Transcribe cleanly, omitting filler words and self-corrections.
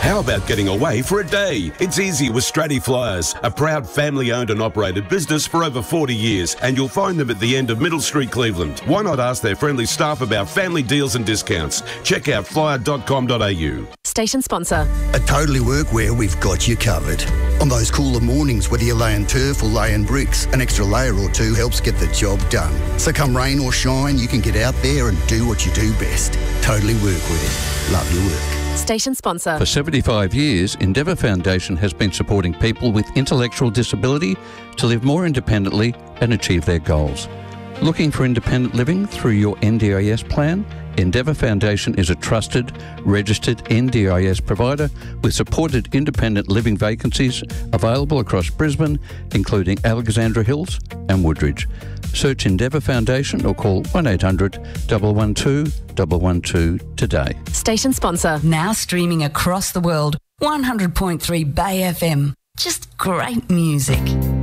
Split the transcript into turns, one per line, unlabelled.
How about getting away for a day? It's easy with Stratty Flyers, a proud family-owned and operated business for over 40 years, and you'll find them at the end of Middle Street, Cleveland. Why not ask their friendly staff about family deals and discounts? Check out flyer.com.au.
Station sponsor.
At Totally Workwear, we've got you covered. On those cooler mornings, whether you're laying turf or laying bricks, an extra layer or two helps get the job done. So come rain or shine, you can get out there and do what you do best. Totally Workwear. Love your work.
Station sponsor.
For 75 years, Endeavour Foundation has been supporting people with intellectual disability to live more independently and achieve their goals. Looking for independent living through your NDIS plan? Endeavour Foundation is a trusted, registered NDIS provider with supported independent living vacancies available across Brisbane, including Alexandra Hills and Woodridge. Search Endeavour Foundation or call 1800 112 112 today.
Station sponsor.
Now streaming across the world, 100.3 Bay FM. Just great music.